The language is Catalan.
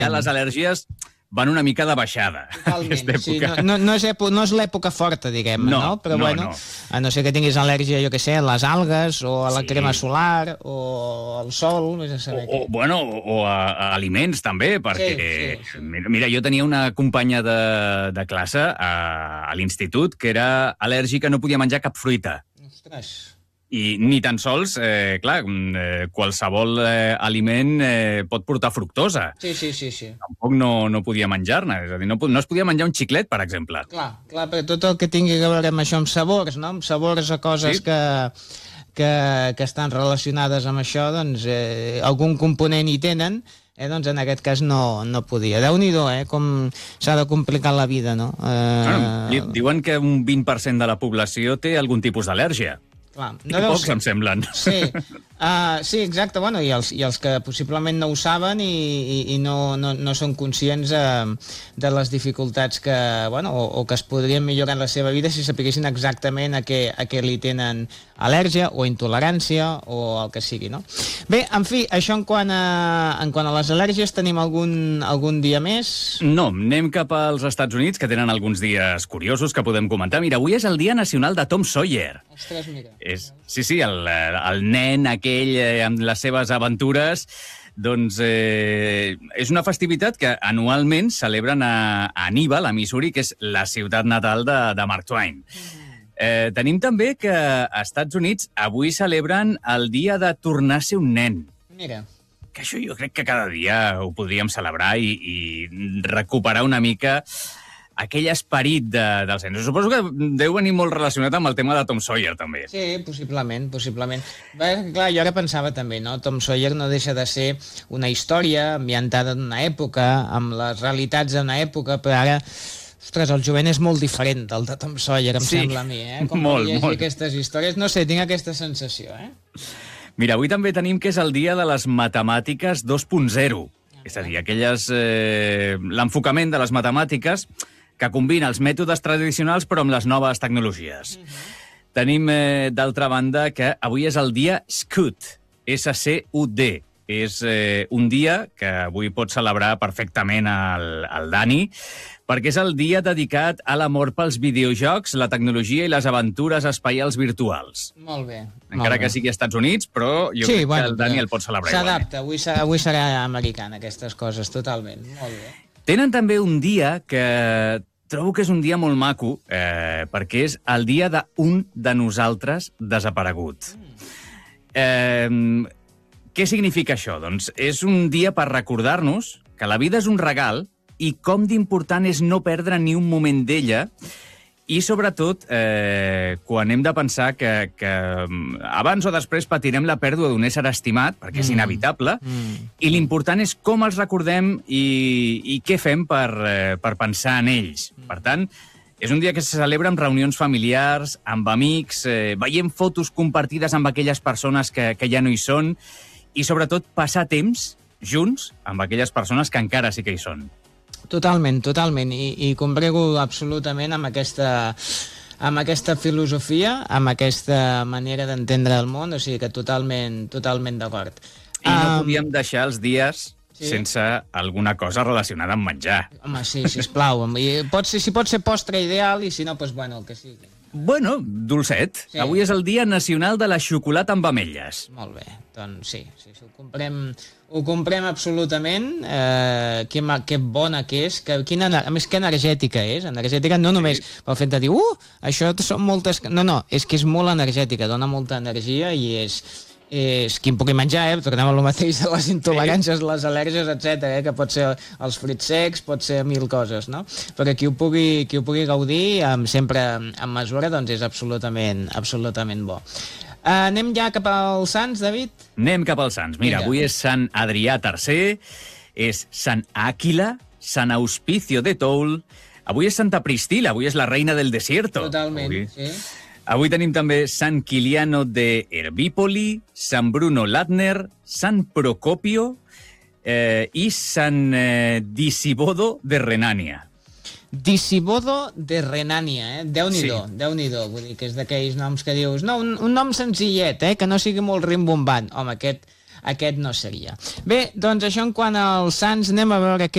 ja les al·lèrgies van una mica de baixada. Totalment, sí, no és l'època forta, diguem-ne, no? Però bueno, a no ser que tinguis al·lèrgia, jo què sé, a les algues, o a la crema solar, o al sol, vés a saber què. O a aliments, també, perquè... Mira, jo tenia una companya de classe a l'institut que era al·lèrgica, no podia menjar cap fruita. Ostres... I ni tan sols, clar, qualsevol aliment pot portar fructosa. Sí. Tampoc no podia menjar-ne, és a dir, no es podia menjar un xiclet, per exemple. Clar, però tot el que tingui a veure amb això, amb sabors, no? Amb sabors a coses que estan relacionades amb això, doncs algun component hi tenen, doncs en aquest cas no podia. Déu-n'hi-do, com s'ha de complicar la vida, no? Diuen que un 20% de la població té algun tipus d'al·lèrgia. Clar, no pocs em semblen. Sí, exacte, bueno, i els que possiblement no ho saben i no són conscients de les dificultats que, bueno, o que es podrien millorar en la seva vida si sapiguessin exactament a què li tenen al·lèrgia o intolerància o el que sigui, no? Bé, en fi, això en quant a les al·lèrgies, tenim algun dia més? No, anem cap als Estats Units, que tenen alguns dies curiosos que podem comentar. Mira, avui és el Dia Nacional de Tom Sawyer. Ostres, mira. Sí, el nen aquell amb les seves aventures, doncs és una festivitat que anualment celebren a Anníbal, a Missouri, que és la ciutat natal de Mark Twain. Tenim també que als Estats Units avui celebren el dia de tornar a ser un nen. Mira. Que això jo crec que cada dia ho podríem celebrar i recuperar una mica aquell esperit dels nens. Suposo que deu venir molt relacionat amb el tema de Tom Sawyer, també. Sí, possiblement. Bé, clar, jo ara pensava també, no? Tom Sawyer no deixa de ser una història ambientada en una època, amb les realitats d'una època, però ara, ostres, el jovent és molt diferent del de Tom Sawyer, em sembla a mi, Com llegir aquestes històries. No sé, tinc aquesta sensació, Mira, avui també tenim que és el dia de les matemàtiques 2.0. És a dir, l'enfocament de les matemàtiques que combina els mètodes tradicionals però amb les noves tecnologies. Tenim, d'altra banda, que avui és el dia SCUD, S-C-U-D. És un dia que avui pot celebrar perfectament el Dani, perquè és el dia dedicat a l'amor pels videojocs, la tecnologia i les aventures espaials virtuals. Molt bé. Encara que sigui als Estats Units, però jo crec que el Dani el pot celebrar igualment. S'adapta, avui serà americana, aquestes coses, totalment. Molt bé. Tenen també un dia que trobo que és un dia molt maco, perquè és el dia d'un de nosaltres desaparegut. Què significa això? Doncs és un dia per recordar-nos que la vida és un regal i com d'important és no perdre ni un moment d'ella, i sobretot quan hem de pensar que abans o després patirem la pèrdua d'un ésser estimat, perquè és inevitable, i l'important és com els recordem i què fem per pensar en ells. Per tant, és un dia que se celebra amb reunions familiars, amb amics, veient fotos compartides amb aquelles persones que ja no hi són, i sobretot passar temps junts amb aquelles persones que encara sí que hi són. Totalment, i comprego absolutament amb aquesta filosofia, amb aquesta manera d'entendre el món, o sigui que totalment d'acord. I no podíem deixar els dies sense alguna cosa relacionada amb menjar. Home, sí, sisplau. Si pot ser postre ideal, i si no, doncs bueno, el que sigui. Bueno, dolcet. Sí. Avui és el Dia Nacional de la Xocolata amb ametlles. Molt bé, doncs sí, ho comprem absolutament, que bona que és, a més que energètica és, no només pel fet de dir, això són moltes... No, és que és molt energètica, dona molta energia i és qui en pugui menjar, tornem a lo mateix de les intoleràncies, les al·lèrgies, etc., que pot ser els fruits secs, pot ser mil coses, no? Però qui ho pugui gaudir, sempre en mesura, doncs és absolutament bo. Anem ja cap als Sants, David? Anem cap als Sants. Mira, avui és Sant Adrià III, és Sant Àquila, Sant Auspicio de Toul, avui és Santa Priscila, avui és la reina del desierto. Totalment, sí. Avui tenim també Sant Kiliano de Herbípoli, Sant Bruno Ladner, Sant Procopio i Sant Disibodo de Renània. Disibodo de Renània, Déu-n'hi-do, Déu-n'hi-do, vull dir que és d'aquells noms que dius, no, un nom senzillet, que no sigui molt rimbombant. Home, aquest no seria. Bé, doncs això en quant als Sants, anem a veure què